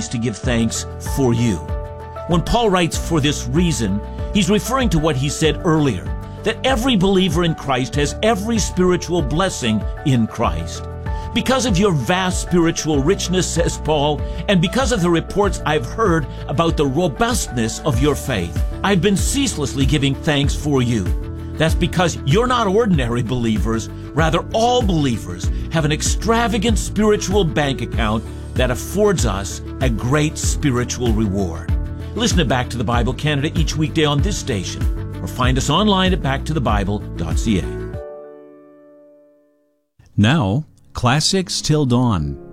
opportunities to give thanks for you. When Paul writes "for this reason," he's referring to what he said earlier, that every believer in Christ has every spiritual blessing in Christ. Because of your vast spiritual richness, says Paul, and because of the reports I've heard about the robustness of your faith, I've been ceaselessly giving thanks for you. That's because you're not ordinary believers. Rather, all believers have an extravagant spiritual bank account that affords us a great spiritual reward. Listen to Back to the Bible Canada each weekday on this station, or find us online at backtothebible.ca. Now, Classics Till Dawn.